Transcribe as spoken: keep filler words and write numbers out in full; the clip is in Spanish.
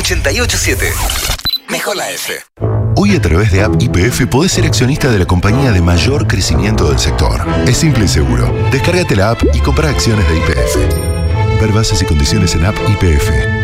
ochenta y ocho siete. Mejor la F. Hoy a través de App Y P F podés ser accionista de la compañía de mayor crecimiento del sector. Es simple y seguro. Descárgate la app y compra acciones de Y P F. Ver bases y condiciones en App Y P F.